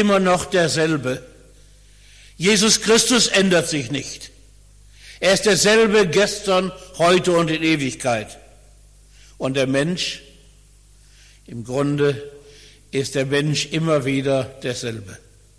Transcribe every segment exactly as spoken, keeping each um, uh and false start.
immer noch derselbe. Jesus Christus ändert sich nicht. Er ist derselbe gestern, heute und in Ewigkeit. Und der Mensch, im Grunde ist der Mensch immer wieder derselbe.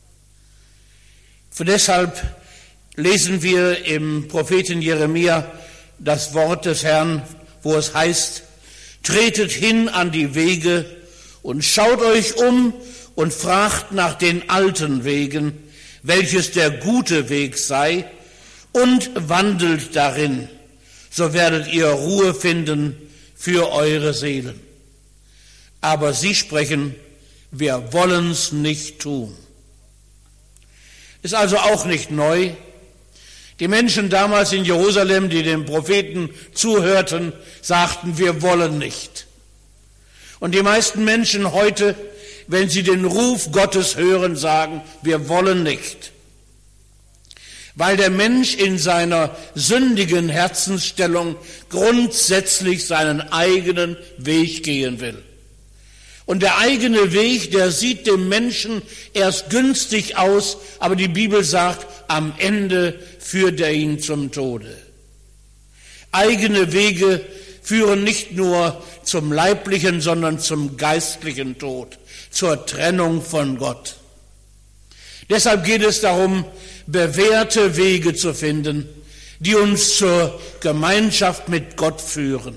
Und deshalb lesen wir im Propheten Jeremia das Wort des Herrn, wo es heißt: Tretet hin an die Wege und schaut euch um und fragt nach den alten Wegen, welches der gute Weg sei, und wandelt darin, so werdet ihr Ruhe finden für eure Seelen. Aber sie sprechen: Wir wollen's nicht tun. Ist also auch nicht neu. Die Menschen damals in Jerusalem, die dem Propheten zuhörten, sagten: Wir wollen nicht. Und die meisten Menschen heute, wenn sie den Ruf Gottes hören, sagen: Wir wollen nicht. Weil der Mensch in seiner sündigen Herzensstellung grundsätzlich seinen eigenen Weg gehen will. Und der eigene Weg, der sieht dem Menschen erst günstig aus, aber die Bibel sagt, am Ende führt er ihn zum Tode. Eigene Wege führen nicht nur zum leiblichen, sondern zum geistlichen Tod, zur Trennung von Gott. Deshalb geht es darum, bewährte Wege zu finden, die uns zur Gemeinschaft mit Gott führen.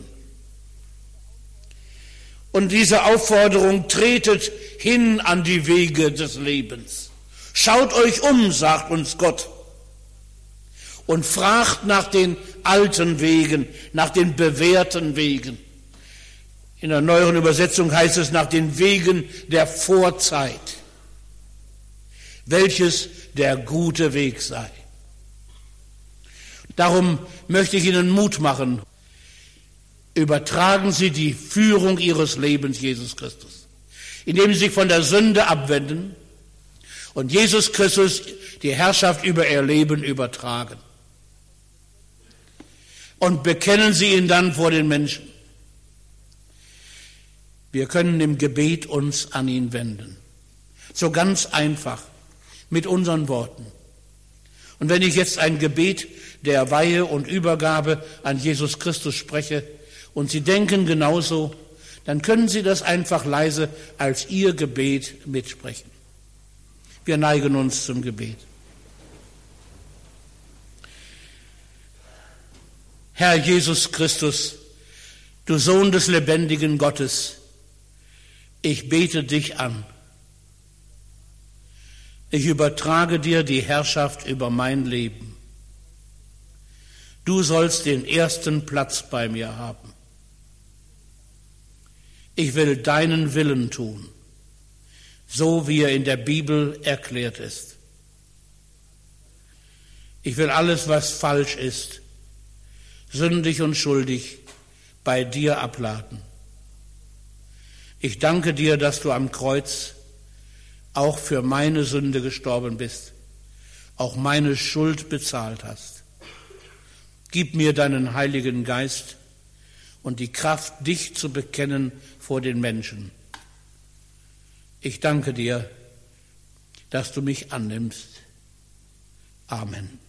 Und diese Aufforderung: Tretet hin an die Wege des Lebens. Schaut euch um, sagt uns Gott, und fragt nach den alten Wegen, nach den bewährten Wegen. In der neueren Übersetzung heißt es: nach den Wegen der Vorzeit, welches der gute Weg sei. Darum möchte ich Ihnen Mut machen. Übertragen Sie die Führung Ihres Lebens Jesus Christus, indem Sie sich von der Sünde abwenden und Jesus Christus die Herrschaft über Ihr Leben übertragen. Und bekennen Sie ihn dann vor den Menschen. Wir können im Gebet uns an ihn wenden. So ganz einfach, mit unseren Worten. Und wenn ich jetzt ein Gebet der Weihe und Übergabe an Jesus Christus spreche und Sie denken genauso, dann können Sie das einfach leise als Ihr Gebet mitsprechen. Wir neigen uns zum Gebet. Herr Jesus Christus, du Sohn des lebendigen Gottes, ich bete dich an. Ich übertrage dir die Herrschaft über mein Leben. Du sollst den ersten Platz bei mir haben. Ich will deinen Willen tun, so wie er in der Bibel erklärt ist. Ich will alles, was falsch ist, sündig und schuldig, bei dir abladen. Ich danke dir, dass du am Kreuz auch für meine Sünde gestorben bist, auch meine Schuld bezahlt hast. Gib mir deinen Heiligen Geist und die Kraft, dich zu bekennen vor den Menschen. Ich danke dir, dass du mich annimmst. Amen.